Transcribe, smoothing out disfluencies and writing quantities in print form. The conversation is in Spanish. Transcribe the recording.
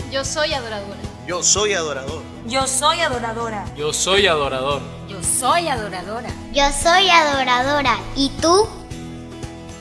Yo soy adoradora. Yo soy adorador. Yo soy adoradora. Yo soy adorador. Yo soy adoradora. Yo soy adoradora. ¿Y tú?